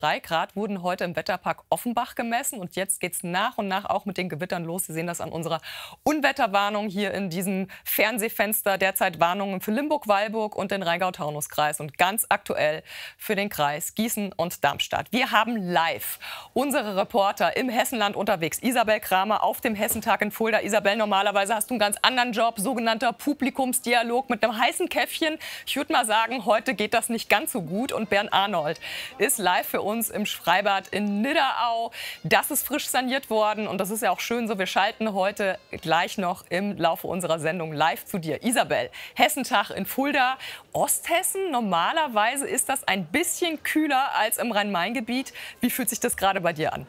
3 Grad wurden heute im Wetterpark Offenbach gemessen und jetzt geht es nach und nach auch mit den Gewittern los. Sie sehen das an unserer Unwetterwarnung hier in diesem Fernsehfenster. Derzeit Warnungen für Limburg, Weilburg und den Rheingau-Taunus-Kreis und ganz aktuell für den Kreis Gießen und Darmstadt. Wir haben live unsere Reporter im Hessenland unterwegs. Isabel Kramer auf dem Hessentag in Fulda. Isabel, normalerweise hast du einen ganz anderen Job, sogenannter Publikumsdialog mit einem heißen Käffchen. Ich würde mal sagen, heute geht das nicht ganz so gut und Bernd Arnold ist live für uns im Freibad in Nidderau. Das ist frisch saniert worden und das ist ja auch schön so. Wir schalten heute gleich noch im Laufe unserer Sendung live zu dir. Isabel, Hessentag in Fulda, Osthessen. Normalerweise ist das ein bisschen kühler als im Rhein-Main-Gebiet. Wie fühlt sich das gerade bei dir an?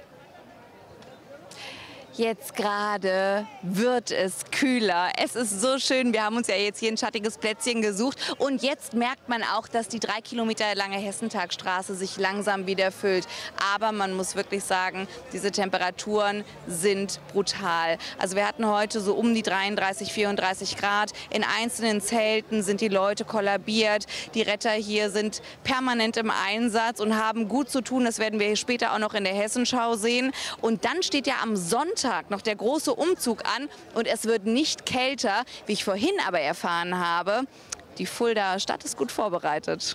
Jetzt gerade wird es kühler. Es ist so schön. Wir haben uns ja jetzt hier ein schattiges Plätzchen gesucht. Und jetzt merkt man auch, dass die 3 Kilometer lange Hessentagstraße sich langsam wieder füllt. Aber man muss wirklich sagen, diese Temperaturen sind brutal. Also wir hatten heute so um die 33, 34 Grad. In einzelnen Zelten sind die Leute kollabiert. Die Retter hier sind permanent im Einsatz und haben gut zu tun. Das werden wir später auch noch in der Hessenschau sehen. Und dann steht ja am Sonntag noch der große Umzug an und es wird nicht kälter, wie ich vorhin aber erfahren habe. Die Fuldaer Stadt ist gut vorbereitet.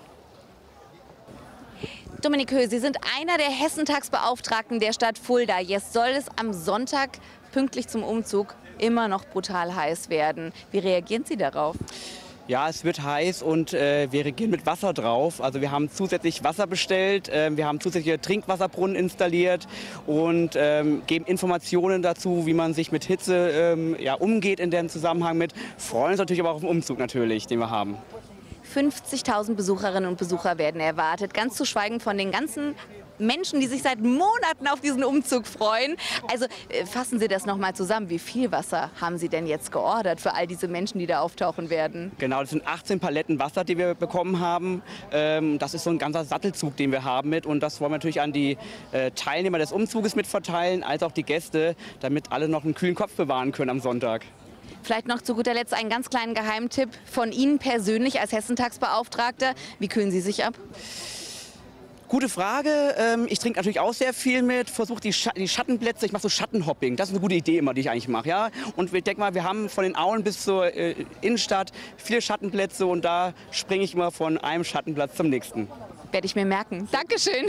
Dominik Höh, Sie sind einer der Hessentagsbeauftragten der Stadt Fulda. Jetzt soll es am Sonntag pünktlich zum Umzug immer noch brutal heiß werden. Wie reagieren Sie darauf? Ja, es wird heiß und wir reagieren mit Wasser drauf. Also wir haben zusätzlich Wasser bestellt, wir haben zusätzliche Trinkwasserbrunnen installiert und geben Informationen dazu, wie man sich mit Hitze umgeht in dem Zusammenhang mit. Freuen uns natürlich aber auch auf den Umzug natürlich, den wir haben. 50.000 Besucherinnen und Besucher werden erwartet, ganz zu schweigen von den ganzen Menschen, die sich seit Monaten auf diesen Umzug freuen. Also fassen Sie das noch mal zusammen. Wie viel Wasser haben Sie denn jetzt geordert für all diese Menschen, die da auftauchen werden? Genau, das sind 18 Paletten Wasser, die wir bekommen haben. Das ist so ein ganzer Sattelzug, den wir haben mit. Und das wollen wir natürlich an die Teilnehmer des Umzuges mit verteilen, als auch die Gäste, damit alle noch einen kühlen Kopf bewahren können am Sonntag. Vielleicht noch zu guter Letzt einen ganz kleinen Geheimtipp von Ihnen persönlich als Hessentagsbeauftragter. Wie kühlen Sie sich ab? Gute Frage. Ich trinke natürlich auch sehr viel mit, versuche die Schattenplätze, ich mache so Schattenhopping. Das ist eine gute Idee immer, die ich eigentlich mache. Ja? Und ich denke mal, wir haben von den Auen bis zur Innenstadt viele Schattenplätze und da springe ich immer von einem Schattenplatz zum nächsten. Werde ich mir merken. Dankeschön.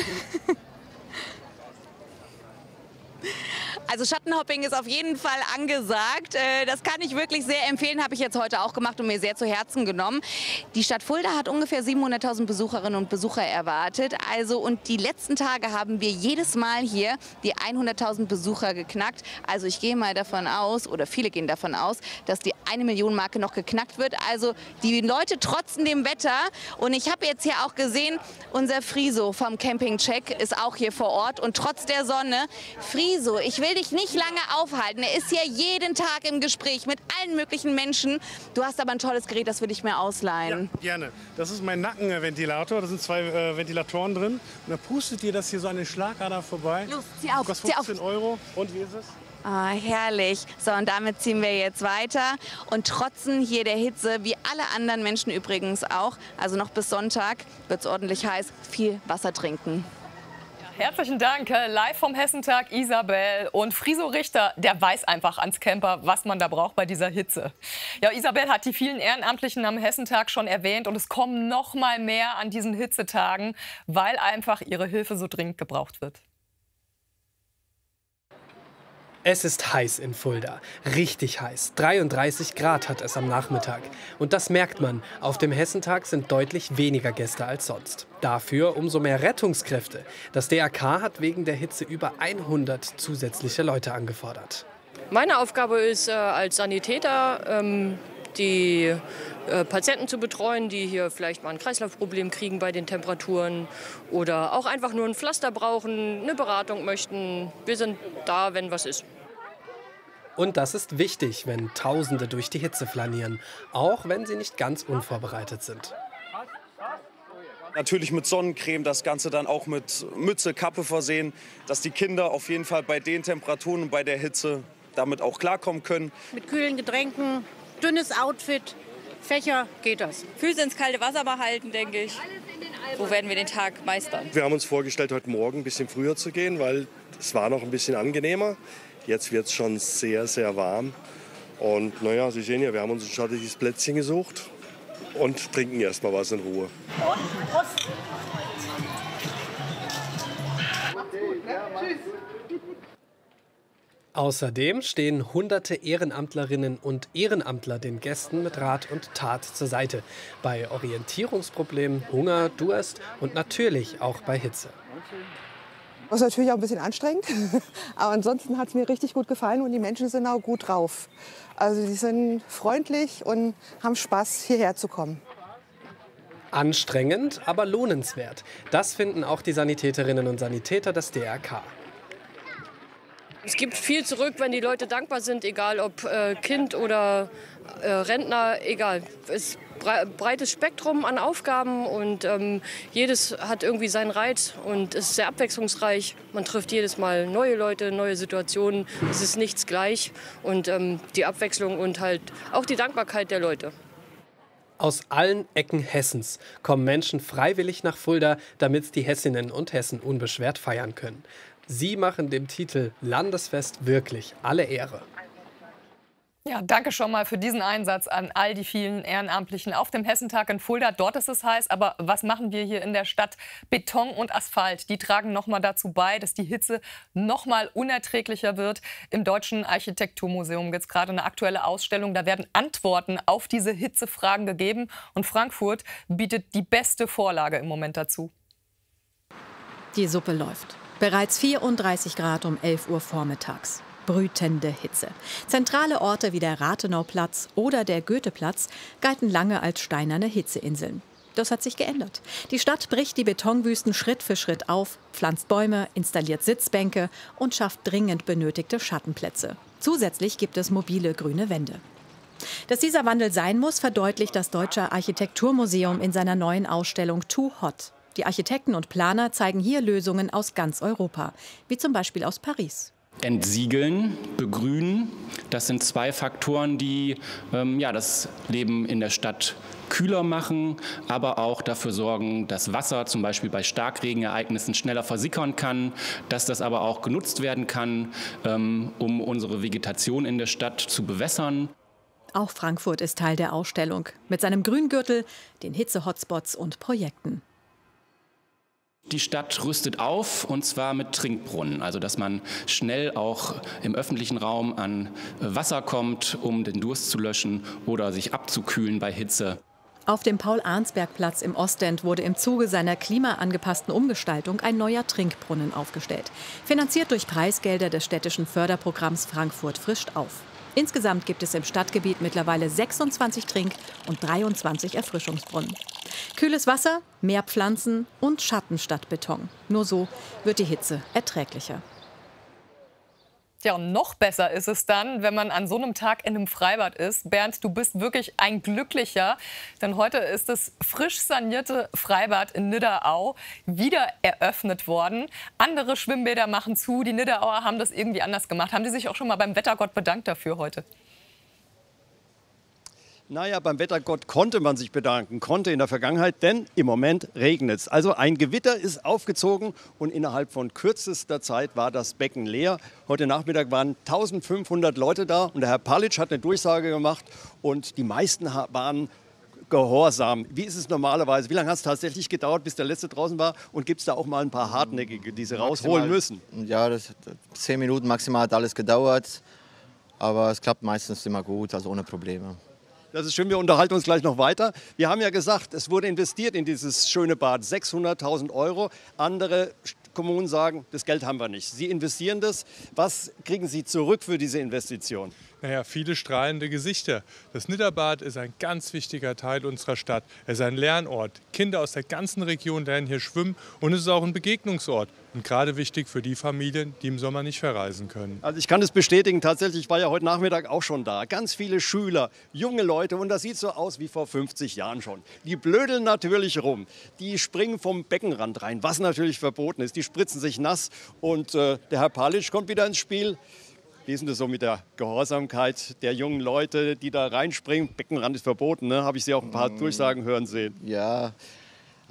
Also Schattenhopping ist auf jeden Fall angesagt. Das kann ich wirklich sehr empfehlen, habe ich jetzt heute auch gemacht und mir sehr zu Herzen genommen. Die Stadt Fulda hat ungefähr 700.000 Besucherinnen und Besucher erwartet. Also und die letzten Tage haben wir jedes Mal hier die 100.000 Besucher geknackt. Also ich gehe mal davon aus, oder viele gehen davon aus, dass die 1-Million-Marke noch geknackt wird. Also die Leute trotzen dem Wetter. Und ich habe jetzt hier auch gesehen, unser Friso vom Campingcheck ist auch hier vor Ort. Und trotz der Sonne, Friso, ich will dich nicht lange aufhalten. Er ist ja jeden Tag im Gespräch mit allen möglichen Menschen. Du hast aber ein tolles Gerät, das würde ich mir ausleihen. Ja, gerne. Das ist mein Nackenventilator. Da sind 2 Ventilatoren drin. Und dann pustet dir das hier so an den Schlagader vorbei. Los, zieh auf, kostet 15 Euro. Und wie ist es? Ah, herrlich. So, und damit ziehen wir jetzt weiter und trotzen hier der Hitze, wie alle anderen Menschen übrigens auch. Also noch bis Sonntag wird es ordentlich heiß. Viel Wasser trinken. Herzlichen Dank. Live vom Hessentag, Isabel. Und Friso Richter, der weiß einfach ans Camper, was man da braucht bei dieser Hitze. Ja, Isabel hat die vielen Ehrenamtlichen am Hessentag schon erwähnt. Und es kommen noch mal mehr an diesen Hitzetagen, weil einfach ihre Hilfe so dringend gebraucht wird. Es ist heiß in Fulda, richtig heiß. 33 Grad hat es am Nachmittag. Und das merkt man, auf dem Hessentag sind deutlich weniger Gäste als sonst. Dafür umso mehr Rettungskräfte. Das DRK hat wegen der Hitze über 100 zusätzliche Leute angefordert. Meine Aufgabe ist als Sanitäter, die Patienten zu betreuen, die hier vielleicht mal ein Kreislaufproblem kriegen bei den Temperaturen oder auch einfach nur ein Pflaster brauchen, eine Beratung möchten. Wir sind da, wenn was ist. Und das ist wichtig, wenn Tausende durch die Hitze flanieren, auch wenn sie nicht ganz unvorbereitet sind. Natürlich mit Sonnencreme, das Ganze dann auch mit Mütze, Kappe versehen, dass die Kinder auf jeden Fall bei den Temperaturen und bei der Hitze damit auch klarkommen können. Mit kühlen Getränken, dünnes Outfit, Fächer geht das. Füße ins kalte Wasser behalten, denke ich. Wo werden wir den Tag meistern? Wir haben uns vorgestellt, heute Morgen ein bisschen früher zu gehen, weil es war noch ein bisschen angenehmer. Jetzt wird es schon sehr, sehr warm. Und naja, Sie sehen ja, wir haben uns ein schattiges Plätzchen gesucht und trinken erst mal was in Ruhe. Außerdem stehen hunderte Ehrenamtlerinnen und Ehrenamtler den Gästen mit Rat und Tat zur Seite. Bei Orientierungsproblemen, Hunger, Durst und natürlich auch bei Hitze. Das ist natürlich auch ein bisschen anstrengend, aber ansonsten hat es mir richtig gut gefallen und die Menschen sind auch gut drauf. Also die sind freundlich und haben Spaß, hierher zu kommen. Anstrengend, aber lohnenswert. Das finden auch die Sanitäterinnen und Sanitäter des DRK. Es gibt viel zurück, wenn die Leute dankbar sind, egal ob Kind oder Rentner, egal. Es ist ein breites Spektrum an Aufgaben und jedes hat irgendwie seinen Reiz und ist sehr abwechslungsreich. Man trifft jedes Mal neue Leute, neue Situationen. Es ist nichts gleich und die Abwechslung und halt auch die Dankbarkeit der Leute. Aus allen Ecken Hessens kommen Menschen freiwillig nach Fulda, damit die Hessinnen und Hessen unbeschwert feiern können. Sie machen dem Titel Landesfest wirklich alle Ehre. Ja, danke schon mal für diesen Einsatz an all die vielen Ehrenamtlichen auf dem Hessentag in Fulda. Dort ist es heiß, aber was machen wir hier in der Stadt? Beton und Asphalt, die tragen noch mal dazu bei, dass die Hitze noch mal unerträglicher wird. Im Deutschen Architekturmuseum gibt es gerade eine aktuelle Ausstellung. Da werden Antworten auf diese Hitzefragen gegeben. Und Frankfurt bietet die beste Vorlage im Moment dazu. Die Suppe läuft. Bereits 34 Grad um 11 Uhr vormittags. Brütende Hitze. Zentrale Orte wie der Rathenauplatz oder der Goetheplatz galten lange als steinerne Hitzeinseln. Das hat sich geändert. Die Stadt bricht die Betonwüsten Schritt für Schritt auf, pflanzt Bäume, installiert Sitzbänke und schafft dringend benötigte Schattenplätze. Zusätzlich gibt es mobile grüne Wände. Dass dieser Wandel sein muss, verdeutlicht das Deutsche Architekturmuseum in seiner neuen Ausstellung Too Hot. Die Architekten und Planer zeigen hier Lösungen aus ganz Europa, wie zum Beispiel aus Paris. Entsiegeln, begrünen, das sind zwei Faktoren, die das Leben in der Stadt kühler machen, aber auch dafür sorgen, dass Wasser zum Beispiel bei Starkregenereignissen schneller versickern kann, dass das aber auch genutzt werden kann, um unsere Vegetation in der Stadt zu bewässern. Auch Frankfurt ist Teil der Ausstellung, mit seinem Grüngürtel, den Hitze-Hotspots und Projekten. Die Stadt rüstet auf, und zwar mit Trinkbrunnen, also dass man schnell auch im öffentlichen Raum an Wasser kommt, um den Durst zu löschen oder sich abzukühlen bei Hitze. Auf dem Paul-Arnsberg-Platz im Ostend wurde im Zuge seiner klimaangepassten Umgestaltung ein neuer Trinkbrunnen aufgestellt. Finanziert durch Preisgelder des städtischen Förderprogramms Frankfurt frischt auf. Insgesamt gibt es im Stadtgebiet mittlerweile 26 Trink- und 23 Erfrischungsbrunnen. Kühles Wasser, mehr Pflanzen und Schatten statt Beton. Nur so wird die Hitze erträglicher. Ja, und noch besser ist es dann, wenn man an so einem Tag in einem Freibad ist. Bernd, du bist wirklich ein Glücklicher, denn heute ist das frisch sanierte Freibad in Nidderau wieder eröffnet worden. Andere Schwimmbäder machen zu, die Nidderauer haben das irgendwie anders gemacht. Haben die sich auch schon mal beim Wettergott bedankt dafür heute? Naja, beim Wettergott konnte man sich bedanken, konnte in der Vergangenheit, denn im Moment regnet es. Also ein Gewitter ist aufgezogen und innerhalb von kürzester Zeit war das Becken leer. Heute Nachmittag waren 1500 Leute da und der Herr Palic hat eine Durchsage gemacht und die meisten waren gehorsam. Wie ist es normalerweise? Wie lange hat es tatsächlich gedauert, bis der Letzte draußen war? Und gibt es da auch mal ein paar Hartnäckige, die sie rausholen müssen? Ja, 10 Minuten maximal hat alles gedauert, aber es klappt meistens immer gut, also ohne Probleme. Das ist schön, wir unterhalten uns gleich noch weiter. Wir haben ja gesagt, es wurde investiert in dieses schöne Bad, 600.000 €. Andere Kommunen sagen, das Geld haben wir nicht. Sie investieren das. Was kriegen Sie zurück für diese Investition? Naja, viele strahlende Gesichter. Das Nidderbad ist ein ganz wichtiger Teil unserer Stadt. Es ist ein Lernort. Kinder aus der ganzen Region lernen hier schwimmen und es ist auch ein Begegnungsort. Und gerade wichtig für die Familien, die im Sommer nicht verreisen können. Also ich kann es bestätigen, tatsächlich, ich war ja heute Nachmittag auch schon da. Ganz viele Schüler, junge Leute und das sieht so aus wie vor 50 Jahren schon. Die blödeln natürlich rum, die springen vom Beckenrand rein, was natürlich verboten ist. Die spritzen sich nass und der Herr Palic kommt wieder ins Spiel. Wie ist denn das so mit der Gehorsamkeit der jungen Leute, die da reinspringen? Beckenrand ist verboten, ne? Habe ich Sie auch ein paar Durchsagen hören sehen. Ja,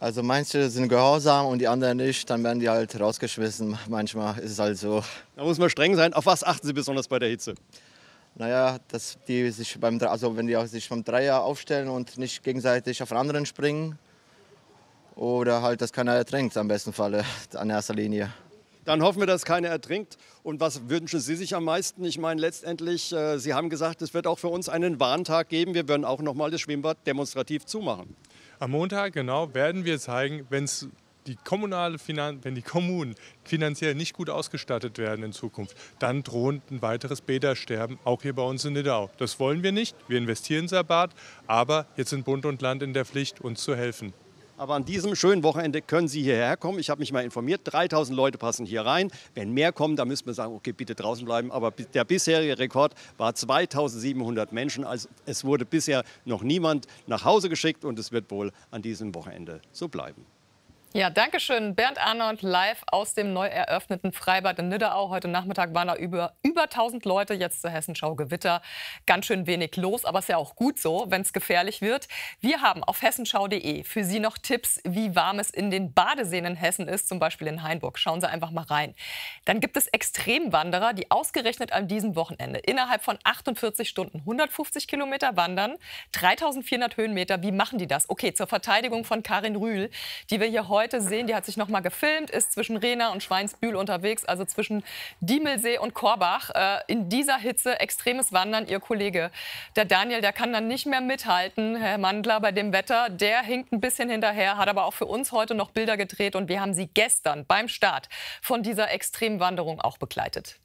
Also manche sind gehorsam und die anderen nicht, dann werden die halt rausgeschmissen. Manchmal ist es halt so. Da muss man streng sein. Auf was achten Sie besonders bei der Hitze? Naja, dass die sich wenn die sich beim Dreier aufstellen und nicht gegenseitig auf den anderen springen. Oder halt, dass keiner ertrinkt, am besten Falle, an erster Linie. Dann hoffen wir, dass keiner ertrinkt. Und was wünschen Sie sich am meisten? Ich meine, letztendlich, Sie haben gesagt, es wird auch für uns einen Warntag geben. Wir werden auch noch mal das Schwimmbad demonstrativ zumachen. Am Montag, genau, werden wir zeigen, wenn die Kommunen finanziell nicht gut ausgestattet werden in Zukunft, dann droht ein weiteres Bädersterben, auch hier bei uns in Nidau. Das wollen wir nicht. Wir investieren in unser Bad, aber jetzt sind Bund und Land in der Pflicht, uns zu helfen. Aber an diesem schönen Wochenende können Sie hierher kommen. Ich habe mich mal informiert, 3000 Leute passen hier rein. Wenn mehr kommen, dann müssen wir sagen, okay, bitte draußen bleiben. Aber der bisherige Rekord war 2700 Menschen. Also es wurde bisher noch niemand nach Hause geschickt und es wird wohl an diesem Wochenende so bleiben. Ja, danke schön. Bernd Arnold live aus dem neu eröffneten Freibad in Nidau. Heute Nachmittag waren da über 1000 Leute. Jetzt zur Hessenschau Gewitter. Ganz schön wenig los, aber ist ja auch gut so, wenn es gefährlich wird. Wir haben auf hessenschau.de für Sie noch Tipps, wie warm es in den Badeseen in Hessen ist, zum Beispiel in Hainburg. Schauen Sie einfach mal rein. Dann gibt es Extremwanderer, die ausgerechnet an diesem Wochenende innerhalb von 48 Stunden 150 Kilometer wandern, 3400 Höhenmeter. Wie machen die das? Okay, zur Verteidigung von Karin Rühl, die wir hier heute sehen, die hat sich noch mal gefilmt, ist zwischen Rehna und Schweinsbühl unterwegs, also zwischen Diemelsee und Korbach. In dieser Hitze extremes Wandern. Ihr Kollege, der Daniel, der kann dann nicht mehr mithalten, Herr Mandler, bei dem Wetter. Der hinkt ein bisschen hinterher, hat aber auch für uns heute noch Bilder gedreht und wir haben sie gestern beim Start von dieser Extremwanderung auch begleitet.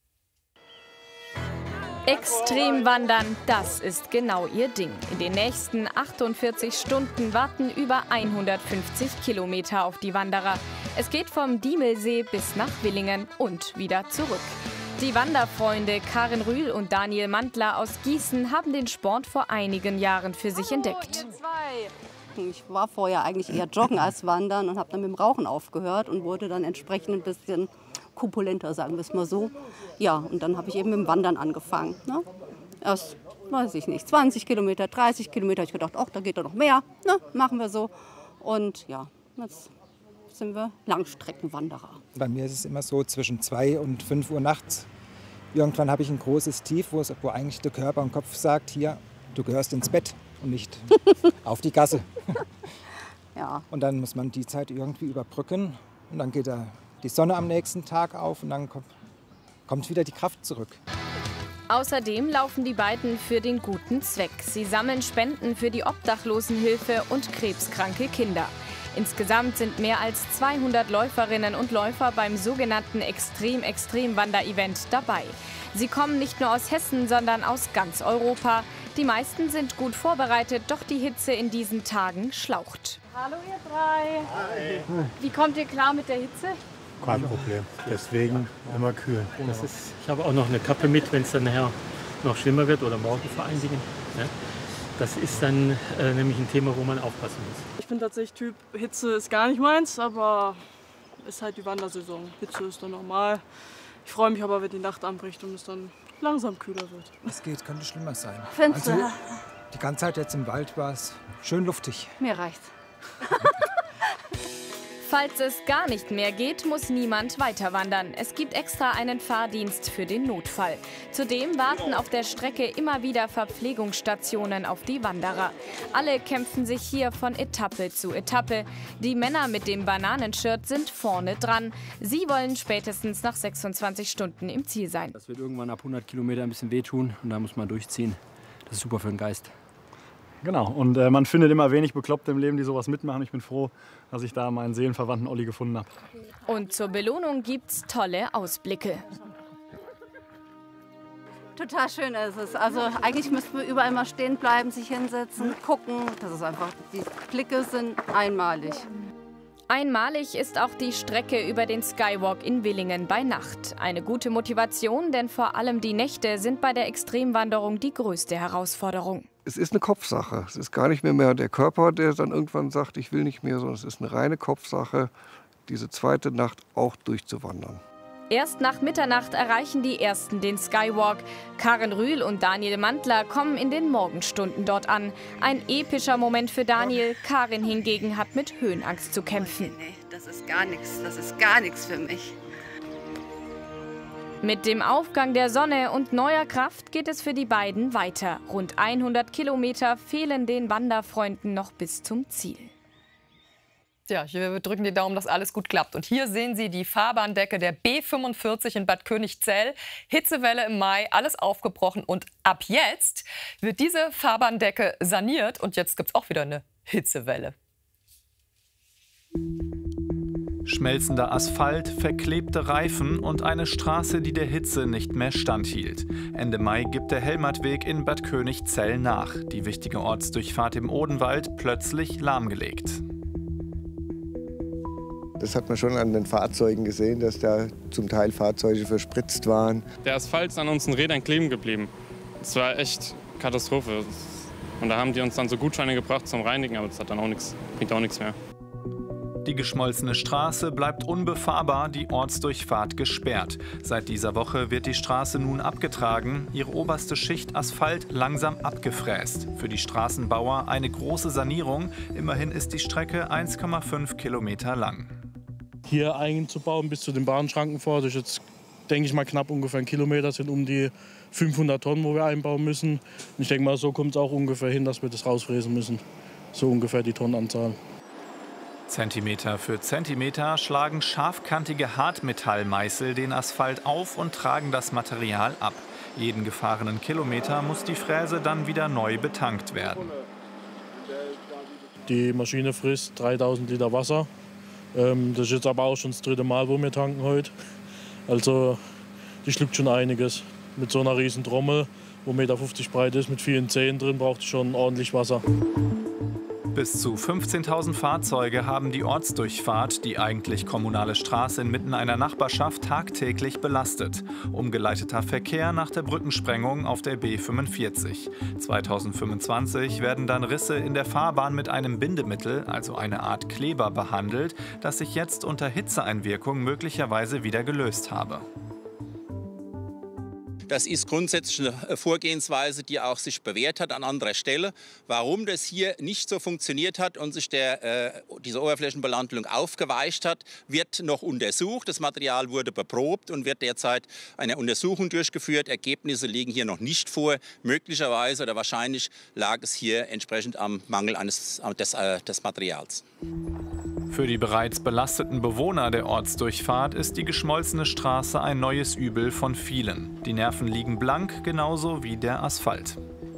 Extremwandern, das ist genau ihr Ding. In den nächsten 48 Stunden warten über 150 Kilometer auf die Wanderer. Es geht vom Diemelsee bis nach Willingen und wieder zurück. Die Wanderfreunde Karin Rühl und Daniel Mandler aus Gießen haben den Sport vor einigen Jahren für sich entdeckt. Ich war vorher eigentlich eher joggen als wandern und habe dann mit dem Rauchen aufgehört und wurde dann entsprechend ein bisschen korpulenter, sagen wir es mal so. Ja, und dann habe ich eben mit dem Wandern angefangen. Ne? Erst, weiß ich nicht, 20 Kilometer, 30 Kilometer. Ich gedacht, ach, da geht doch noch mehr. Ne? Machen wir so. Und ja, jetzt sind wir Langstreckenwanderer. Bei mir ist es immer so zwischen 2 und 5 Uhr nachts. Irgendwann habe ich ein großes Tief, wo eigentlich der Körper und Kopf sagt, hier, du gehörst ins Bett und nicht auf die Gasse. Ja. Und dann muss man die Zeit irgendwie überbrücken und dann geht die Sonne am nächsten Tag auf und dann kommt wieder die Kraft zurück. Außerdem laufen die beiden für den guten Zweck. Sie sammeln Spenden für die Obdachlosenhilfe und krebskranke Kinder. Insgesamt sind mehr als 200 Läuferinnen und Läufer beim sogenannten Extrem-Wander-Event dabei. Sie kommen nicht nur aus Hessen, sondern aus ganz Europa. Die meisten sind gut vorbereitet, doch die Hitze in diesen Tagen schlaucht. Hallo ihr drei. Hi. Wie kommt ihr klar mit der Hitze? Kein Problem. Deswegen immer kühl. Ich habe auch noch eine Kappe mit, wenn es dann nachher noch schlimmer wird oder morgen vor allen Dingen. Ja. Das ist dann nämlich ein Thema, wo man aufpassen muss. Ich bin tatsächlich Typ, Hitze ist gar nicht meins, aber ist halt die Wandersaison. Hitze ist dann normal. Ich freue mich aber, wenn die Nacht anbricht und es dann langsam kühler wird. Es geht, könnte schlimmer sein. Findest du? Also, die ganze Zeit jetzt im Wald war es schön luftig. Mir reicht's. Falls es gar nicht mehr geht, muss niemand weiter wandern. Es gibt extra einen Fahrdienst für den Notfall. Zudem warten auf der Strecke immer wieder Verpflegungsstationen auf die Wanderer. Alle kämpfen sich hier von Etappe zu Etappe. Die Männer mit dem Bananenshirt sind vorne dran. Sie wollen spätestens nach 26 Stunden im Ziel sein. Das wird irgendwann ab 100 Kilometer ein bisschen wehtun und da muss man durchziehen. Das ist super für den Geist. Genau, und man findet immer wenig Bekloppte im Leben, die sowas mitmachen. Ich bin froh, dass ich da meinen Seelenverwandten Olli gefunden habe. Und zur Belohnung gibt's tolle Ausblicke. Total schön ist es. Also eigentlich müssten wir überall mal stehen bleiben, sich hinsetzen, gucken. Das ist einfach, die Blicke sind einmalig. Einmalig ist auch die Strecke über den Skywalk in Willingen bei Nacht. Eine gute Motivation, denn vor allem die Nächte sind bei der Extremwanderung die größte Herausforderung. Es ist eine Kopfsache. Es ist gar nicht mehr der Körper, der dann irgendwann sagt, ich will nicht mehr, sondern es ist eine reine Kopfsache, diese zweite Nacht auch durchzuwandern. Erst nach Mitternacht erreichen die Ersten den Skywalk. Karin Rühl und Daniel Mantler kommen in den Morgenstunden dort an. Ein epischer Moment für Daniel. Karin hingegen hat mit Höhenangst zu kämpfen. Nee, das ist gar nichts. Das ist gar nichts für mich. Mit dem Aufgang der Sonne und neuer Kraft geht es für die beiden weiter. Rund 100 Kilometer fehlen den Wanderfreunden noch bis zum Ziel. Ja, wir drücken die Daumen, dass alles gut klappt. Und hier sehen Sie die Fahrbahndecke der B45 in Bad Königzell. Hitzewelle im Mai, alles aufgebrochen. Und ab jetzt wird diese Fahrbahndecke saniert. Und jetzt gibt es auch wieder eine Hitzewelle. Schmelzender Asphalt, verklebte Reifen und eine Straße, die der Hitze nicht mehr standhielt. Ende Mai gibt der Helmertweg in Bad Königzell nach. Die wichtige Ortsdurchfahrt im Odenwald plötzlich lahmgelegt. Das hat man schon an den Fahrzeugen gesehen, dass da zum Teil Fahrzeuge verspritzt waren. Der Asphalt ist an unseren Rädern kleben geblieben. Das war echt Katastrophe. Und da haben die uns dann so Gutscheine gebracht zum Reinigen, aber das hat dann auch nichts, bringt auch nichts mehr. Die geschmolzene Straße bleibt unbefahrbar, die Ortsdurchfahrt gesperrt. Seit dieser Woche wird die Straße nun abgetragen, ihre oberste Schicht Asphalt langsam abgefräst. Für die Straßenbauer eine große Sanierung. Immerhin ist die Strecke 1,5 Kilometer lang. Hier einzubauen bis zu den Bahnschranken vor, das ist jetzt, denke ich mal, knapp ungefähr 1 Kilometer, sind um die 500 Tonnen, wo wir einbauen müssen. Und ich denke mal, so kommt es auch ungefähr hin, dass wir das rausfräsen müssen. So ungefähr die Tonnenanzahl. Zentimeter für Zentimeter schlagen scharfkantige Hartmetallmeißel den Asphalt auf und tragen das Material ab. Jeden gefahrenen Kilometer muss die Fräse dann wieder neu betankt werden. Die Maschine frisst 3000 Liter Wasser. Das ist jetzt aber auch schon das 3. Mal, wo wir tanken heute. Also die schluckt schon einiges. Mit so einer riesen Trommel, wo 1,50 Meter breit ist, mit vielen Zähnen drin, braucht es schon ordentlich Wasser. Bis zu 15.000 Fahrzeuge haben die Ortsdurchfahrt, die eigentlich kommunale Straße inmitten einer Nachbarschaft, tagtäglich belastet. Umgeleiteter Verkehr nach der Brückensprengung auf der B45. 2025 werden dann Risse in der Fahrbahn mit einem Bindemittel, also eine Art Kleber, behandelt, das sich jetzt unter Hitzeeinwirkung möglicherweise wieder gelöst habe. Das ist grundsätzlich eine Vorgehensweise, die auch sich bewährt hat an anderer Stelle. Warum das hier nicht so funktioniert hat und sich diese Oberflächenbelandelung aufgeweicht hat, wird noch untersucht. Das Material wurde beprobt und wird derzeit eine Untersuchung durchgeführt. Ergebnisse liegen hier noch nicht vor. Möglicherweise oder wahrscheinlich lag es hier entsprechend am Mangel des Materials. Für die bereits belasteten Bewohner der Ortsdurchfahrt ist die geschmolzene Straße ein neues Übel von vielen. Die Nerven liegen blank, genauso wie der Asphalt.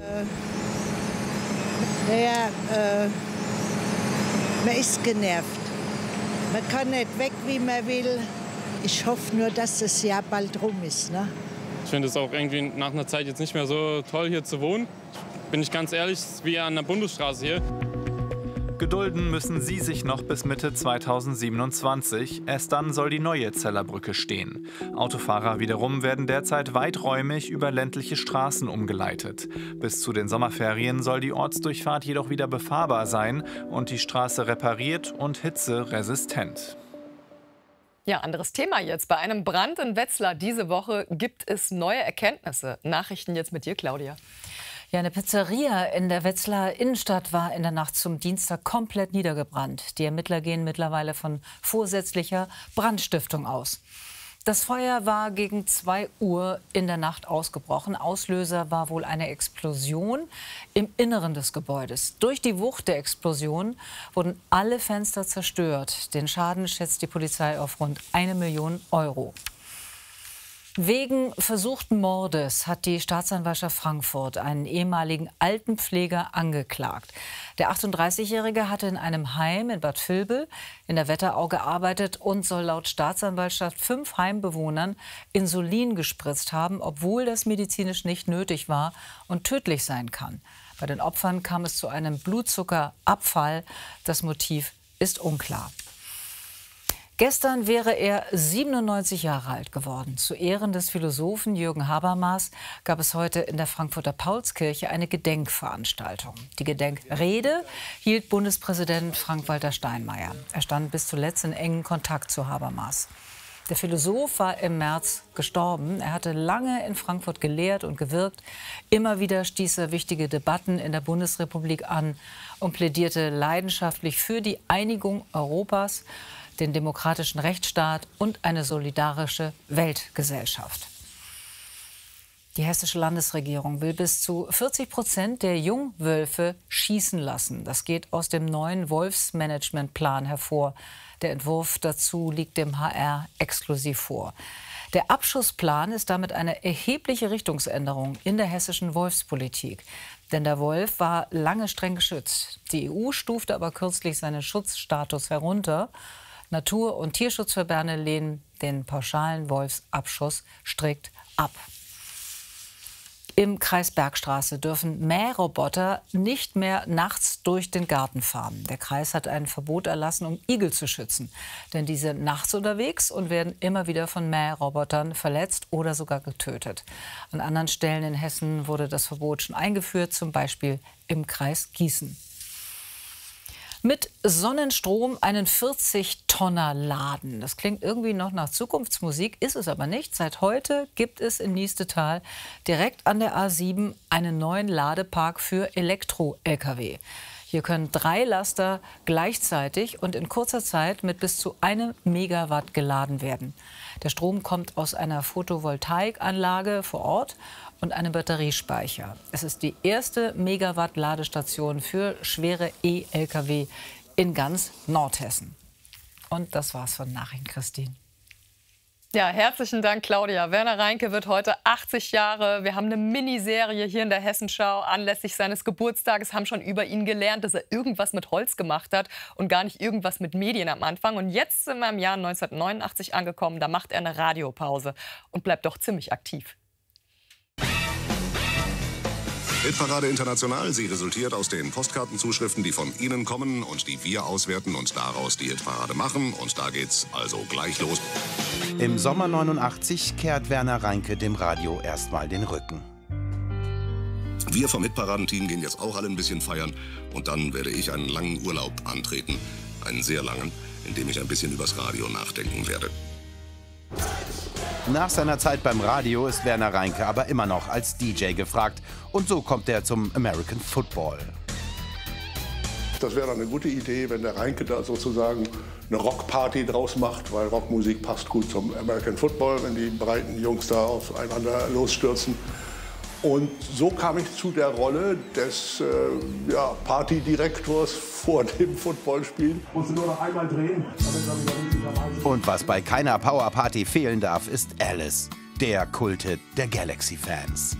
Man ist genervt. Man kann nicht weg, wie man will. Ich hoffe nur, dass das Jahr bald rum ist. Ne? Ich finde es auch irgendwie nach einer Zeit jetzt nicht mehr so toll, hier zu wohnen. Bin ich ganz ehrlich, wie an der Bundesstraße hier. Gedulden müssen sie sich noch bis Mitte 2027. Erst dann soll die neue Zellerbrücke stehen. Autofahrer wiederum werden derzeit weiträumig über ländliche Straßen umgeleitet. Bis zu den Sommerferien soll die Ortsdurchfahrt jedoch wieder befahrbar sein und die Straße repariert und hitzeresistent. Ja, anderes Thema jetzt. Bei einem Brand in Wetzlar diese Woche gibt es neue Erkenntnisse. Nachrichten jetzt mit dir, Claudia. Ja, eine Pizzeria in der Wetzlarer Innenstadt war in der Nacht zum Dienstag komplett niedergebrannt. Die Ermittler gehen mittlerweile von vorsätzlicher Brandstiftung aus. Das Feuer war gegen 2 Uhr in der Nacht ausgebrochen. Auslöser war wohl eine Explosion im Inneren des Gebäudes. Durch die Wucht der Explosion wurden alle Fenster zerstört. Den Schaden schätzt die Polizei auf rund 1 Million Euro. Wegen versuchten Mordes hat die Staatsanwaltschaft Frankfurt einen ehemaligen Altenpfleger angeklagt. Der 38-Jährige hatte in einem Heim in Bad Vilbel in der Wetterau gearbeitet und soll laut Staatsanwaltschaft 5 Heimbewohnern Insulin gespritzt haben, obwohl das medizinisch nicht nötig war und tödlich sein kann. Bei den Opfern kam es zu einem Blutzuckerabfall. Das Motiv ist unklar. Gestern wäre er 97 Jahre alt geworden. Zu Ehren des Philosophen Jürgen Habermas gab es heute in der Frankfurter Paulskirche eine Gedenkveranstaltung. Die Gedenkrede hielt Bundespräsident Frank-Walter Steinmeier. Er stand bis zuletzt in engem Kontakt zu Habermas. Der Philosoph war im März gestorben. Er hatte lange in Frankfurt gelehrt und gewirkt. Immer wieder stieß er wichtige Debatten in der Bundesrepublik an und plädierte leidenschaftlich für die Einigung Europas, den demokratischen Rechtsstaat und eine solidarische Weltgesellschaft. Die hessische Landesregierung will bis zu 40% der Jungwölfe schießen lassen. Das geht aus dem neuen Wolfsmanagementplan hervor. Der Entwurf dazu liegt dem HR exklusiv vor. Der Abschussplan ist damit eine erhebliche Richtungsänderung in der hessischen Wolfspolitik. Denn der Wolf war lange streng geschützt. Die EU stufte aber kürzlich seinen Schutzstatus herunter. Natur- und Tierschutzverbände lehnen den pauschalen Wolfsabschuss strikt ab. Im Kreis Bergstraße dürfen Mähroboter nicht mehr nachts durch den Garten fahren. Der Kreis hat ein Verbot erlassen, um Igel zu schützen. Denn die sind nachts unterwegs und werden immer wieder von Mährobotern verletzt oder sogar getötet. An anderen Stellen in Hessen wurde das Verbot schon eingeführt, zum Beispiel im Kreis Gießen. Mit Sonnenstrom einen 40-Tonner laden. Das klingt irgendwie noch nach Zukunftsmusik, ist es aber nicht. Seit heute gibt es in Niestetal direkt an der A7 einen neuen Ladepark für Elektro-Lkw. Hier können 3 Laster gleichzeitig und in kurzer Zeit mit bis zu 1 Megawatt geladen werden. Der Strom kommt aus einer Photovoltaikanlage vor Ort und einem Batteriespeicher. Es ist die erste Megawatt-Ladestation für schwere E-Lkw in ganz Nordhessen. Und das war's von Nachrichten, Christine. Ja, herzlichen Dank, Claudia. Werner Reinke wird heute 80 Jahre. Wir haben eine Miniserie hier in der Hessenschau anlässlich seines Geburtstages, haben schon über ihn gelernt, dass er irgendwas mit Holz gemacht hat und gar nicht irgendwas mit Medien am Anfang. Und jetzt sind wir im Jahr 1989 angekommen. Da macht er eine Radiopause und bleibt doch ziemlich aktiv. Hitparade International, sie resultiert aus den Postkartenzuschriften, die von Ihnen kommen und die wir auswerten und daraus die Hitparade machen. Und da geht's also gleich los. Im Sommer 89 kehrt Werner Reinke dem Radio erstmal den Rücken. Wir vom Hitparadenteam gehen jetzt auch alle ein bisschen feiern. Und dann werde ich einen langen Urlaub antreten. Einen sehr langen, in dem ich ein bisschen übers Radio nachdenken werde. Nach seiner Zeit beim Radio ist Werner Reinke aber immer noch als DJ gefragt. Und so kommt er zum American Football. Das wäre eine gute Idee, wenn der Reinke da sozusagen eine Rockparty draus macht, weil Rockmusik passt gut zum American Football, wenn die breiten Jungs da aufeinander losstürzen. Und so kam ich zu der Rolle des Partydirektors vor dem Footballspiel. Musst du nur noch einmal drehen. Und was bei keiner Powerparty fehlen darf, ist Alice, der Kulthit der Galaxy-Fans.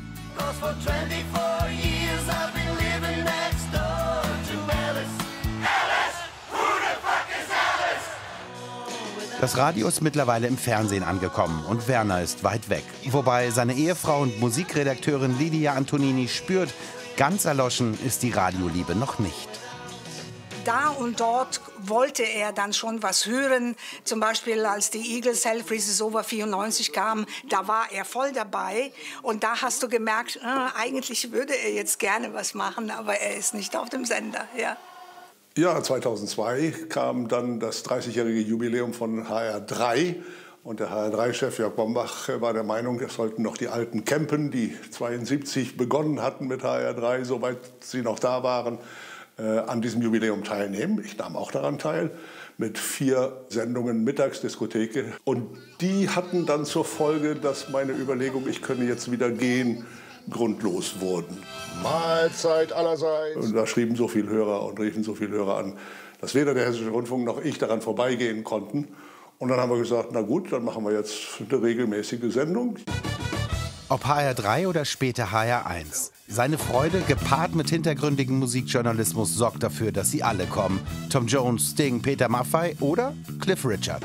Das Radio ist mittlerweile im Fernsehen angekommen und Werner ist weit weg. Wobei seine Ehefrau und Musikredakteurin Lydia Antonini spürt, ganz erloschen ist die Radioliebe noch nicht. Da und dort wollte er dann schon was hören. Zum Beispiel, als die Eagles Hell Freezes Over 94 kamen, da war er voll dabei. Und da hast du gemerkt, eigentlich würde er jetzt gerne was machen, aber er ist nicht auf dem Sender. Ja. Ja, 2002 kam dann das 30-jährige Jubiläum von HR3. Und der HR3-Chef Jörg Bombach war der Meinung, es sollten noch die alten Campen, die 72 begonnen hatten mit HR3, soweit sie noch da waren, an diesem Jubiläum teilnehmen. Ich nahm auch daran teil, mit 4 Sendungen Mittagsdiskotheke. Und die hatten dann zur Folge, dass meine Überlegung, ich könne jetzt wieder gehen, grundlos wurden. Mahlzeit allerseits. Und da schrieben so viele Hörer und riefen so viele Hörer an, dass weder der Hessische Rundfunk noch ich daran vorbeigehen konnten. Und dann haben wir gesagt, na gut, dann machen wir jetzt eine regelmäßige Sendung. Ob HR3 oder später HR1. Seine Freude, gepaart mit hintergründigem Musikjournalismus, sorgt dafür, dass sie alle kommen. Tom Jones, Sting, Peter Maffay oder Cliff Richard.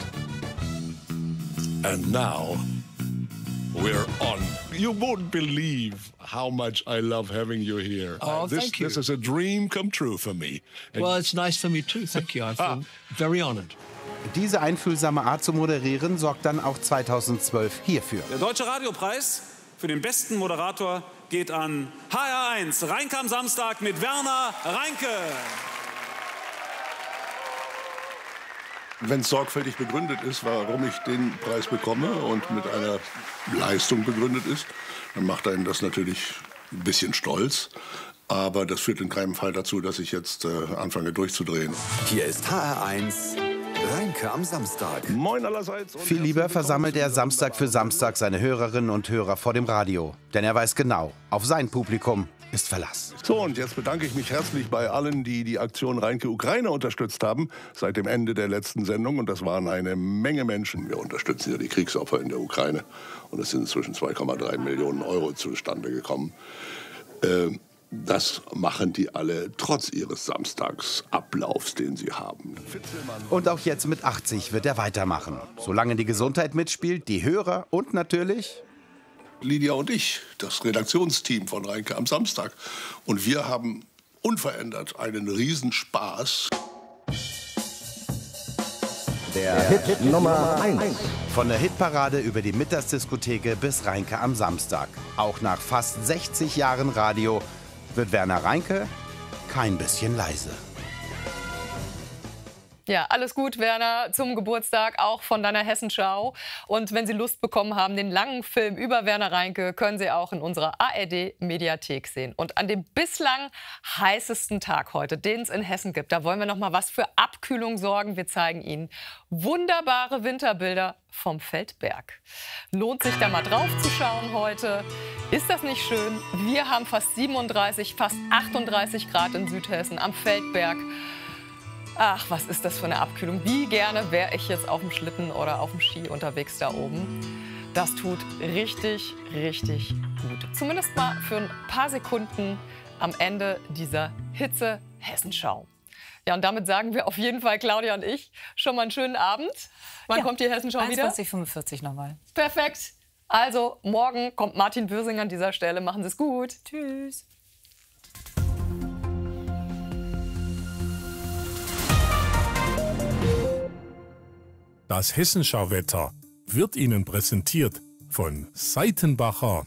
And now we're on. You won't believe how much I love having you here. Oh, thank you. This is a dream come true for me. And well, it's nice for me too. Thank you. I feel very honored. Diese einfühlsame Art zu moderieren sorgt dann auch 2012 hierfür. Der Deutsche Radiopreis für den besten Moderator geht an HR1. Reinke am Samstag mit Werner Reinke. Wenn es sorgfältig begründet ist, warum ich den Preis bekomme und mit einer Leistung begründet ist, dann macht einen das natürlich ein bisschen stolz. Aber das führt in keinem Fall dazu, dass ich jetzt anfange durchzudrehen. Hier ist HR1 Reinke am Samstag. Moin allerseits. Viel lieber versammelt er Samstag für Samstag seine Hörerinnen und Hörer vor dem Radio. Denn er weiß genau, auf sein Publikum ist Verlass. So, und jetzt bedanke ich mich herzlich bei allen, die die Aktion Reinke Ukraine unterstützt haben, seit dem Ende der letzten Sendung. Und das waren eine Menge Menschen. Wir unterstützen ja die Kriegsopfer in der Ukraine. Und es sind inzwischen 2,3 Millionen Euro zustande gekommen. Das machen die alle trotz ihres Samstagsablaufs, den sie haben. Und auch jetzt mit 80 wird er weitermachen. Solange die Gesundheit mitspielt, die Hörer und natürlich Lydia und ich, das Redaktionsteam von Reinke am Samstag. Und wir haben unverändert einen Riesenspaß. Der Hit Nummer 1. Von der Hitparade über die Mittagsdiskotheke bis Reinke am Samstag. Auch nach fast 60 Jahren Radio wird Werner Reinke kein bisschen leise. Ja, alles gut, Werner, zum Geburtstag, auch von deiner Hessenschau. Und wenn Sie Lust bekommen haben, den langen Film über Werner Reinke können Sie auch in unserer ARD-Mediathek sehen. Und an dem bislang heißesten Tag heute, den es in Hessen gibt, da wollen wir noch mal was für Abkühlung sorgen. Wir zeigen Ihnen wunderbare Winterbilder vom Feldberg. Lohnt sich da mal drauf zu schauen heute. Ist das nicht schön? Wir haben fast 37, fast 38 Grad in Südhessen am Feldberg. Ach, was ist das für eine Abkühlung. Wie gerne wäre ich jetzt auf dem Schlitten oder auf dem Ski unterwegs da oben. Das tut richtig, richtig gut. Zumindest mal für ein paar Sekunden am Ende dieser Hitze-Hessenschau. Ja, und damit sagen wir auf jeden Fall, Claudia und ich, schon mal einen schönen Abend. Wann kommt die Hessenschau wieder? 21:45 nochmal. Perfekt. Also, morgen kommt Martin Bösing an dieser Stelle. Machen Sie es gut. Tschüss. Das Hessenschau-Wetter wird Ihnen präsentiert von Seitenbacher.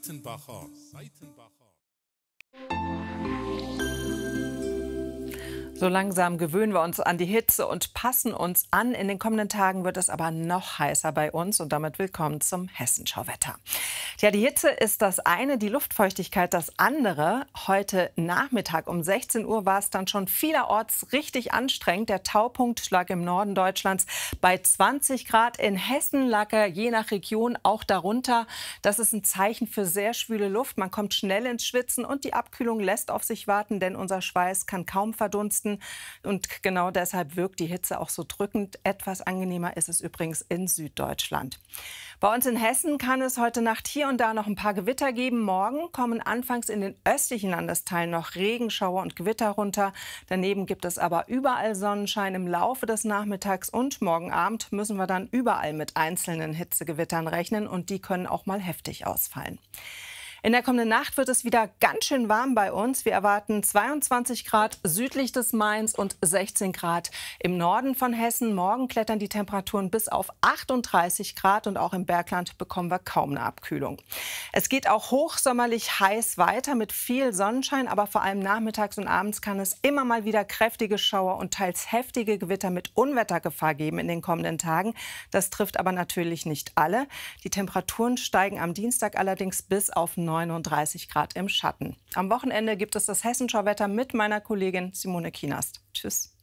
So langsam gewöhnen wir uns an die Hitze und passen uns an. In den kommenden Tagen wird es aber noch heißer bei uns. Und damit willkommen zum Hessenschau-Wetter. Ja, die Hitze ist das eine, die Luftfeuchtigkeit das andere. Heute Nachmittag um 16 Uhr war es dann schon vielerorts richtig anstrengend. Der Taupunkt lag im Norden Deutschlands bei 20 Grad. In Hessen lag er je nach Region auch darunter. Das ist ein Zeichen für sehr schwüle Luft. Man kommt schnell ins Schwitzen und die Abkühlung lässt auf sich warten, denn unser Schweiß kann kaum verdunsten. Und genau deshalb wirkt die Hitze auch so drückend. Etwas angenehmer ist es übrigens in Süddeutschland. Bei uns in Hessen kann es heute Nacht hier und da noch ein paar Gewitter geben. Morgen kommen anfangs in den östlichen Landesteilen noch Regenschauer und Gewitter runter. Daneben gibt es aber überall Sonnenschein im Laufe des Nachmittags. Und morgen Abend müssen wir dann überall mit einzelnen Hitzegewittern rechnen. Und die können auch mal heftig ausfallen. In der kommenden Nacht wird es wieder ganz schön warm bei uns. Wir erwarten 22 Grad südlich des Mains und 16 Grad im Norden von Hessen. Morgen klettern die Temperaturen bis auf 38 Grad und auch im Bergland bekommen wir kaum eine Abkühlung. Es geht auch hochsommerlich heiß weiter mit viel Sonnenschein, aber vor allem nachmittags und abends kann es immer mal wieder kräftige Schauer und teils heftige Gewitter mit Unwettergefahr geben in den kommenden Tagen. Das trifft aber natürlich nicht alle. Die Temperaturen steigen am Dienstag allerdings bis auf 39 Grad im Schatten. Am Wochenende gibt es das Hessenschau-Wetter mit meiner Kollegin Simone Kienast. Tschüss.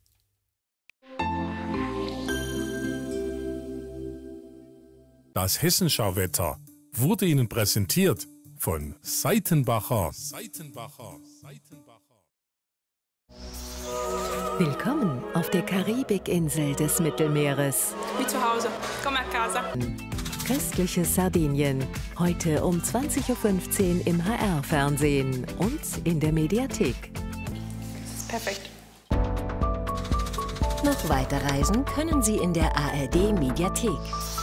Das Hessenschau-Wetter wurde Ihnen präsentiert von Seitenbacher. Willkommen auf der Karibikinsel des Mittelmeeres. Wie zu Hause. Komm a casa. Köstliches Sardinien. Heute um 20:15 Uhr im HR-Fernsehen und in der Mediathek. Perfekt. Noch weiter reisen können Sie in der ARD-Mediathek.